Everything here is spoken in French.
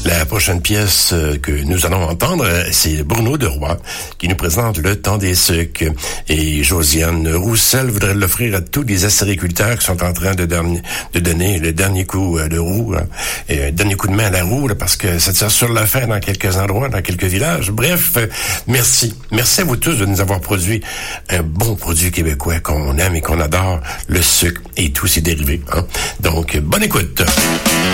La prochaine pièce que nous allons entendre, c'est Bruno de Roy qui nous présente Le Temps des Sucs. Et Josiane Roussel voudrait l'offrir à tous les acériculteurs qui sont en train de donner le dernier coup de roue, et dernier coup de main à la roue, là, parce que ça tire sur la fin dans quelques endroits, dans quelques villages. Bref, merci. Merci à vous tous de nous avoir produit un bon produit québécois qu'on aime et qu'on adore, le sucre et tous ses dérivés. Donc, bonne écoute.